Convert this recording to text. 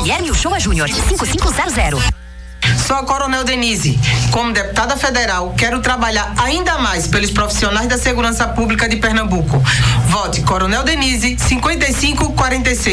Guilherme Uchoa Júnior, 5500. Sou a Coronel Denise. Como deputada federal, quero trabalhar ainda mais pelos profissionais da segurança pública de Pernambuco. Vote Coronel Denise, 5546.